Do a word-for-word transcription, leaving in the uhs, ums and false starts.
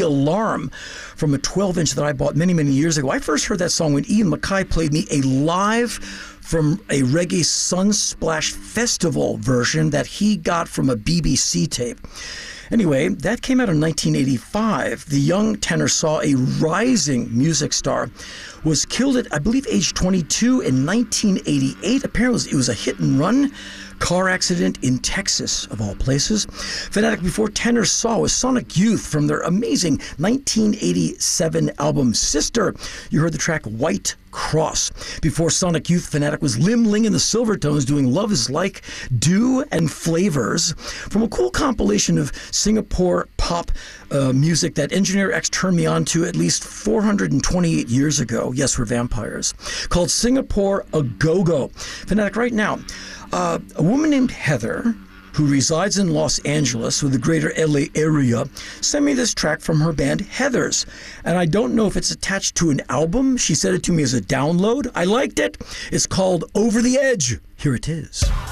Alarm from a twelve inch that I bought many, many years ago. I first heard that song when Ian Mackay played me a live from a Reggae Sunsplash Festival version that he got from a B B C tape. Anyway, that came out in nineteen eighty-five. The young tenor Saw, a rising music star, was killed at, I believe, age twenty-two in nineteen eighty-eight. Apparently, it was a hit and run car accident in Texas, of all places. Fanatic, before tenor Saw was Sonic Youth from their amazing nineteen eighty-seven album Sister. You heard the track White Cross. Before Sonic Youth, Fanatic was Lim Ling and the Silvertones doing Love Is Like, Do and Flavors from a cool compilation of Singapore pop uh, music that Engineer X turned me on to at least four hundred twenty-eight years ago. Yes, we're vampires. Called Singapore A Go-Go. Fanatic, right now, uh, a woman named Heather, who resides in Los Angeles with the greater L A area, sent me this track from her band Heathers. And I don't know if it's attached to an album. She sent it to me as a download. I liked it. It's called Over the Edge. Here it is.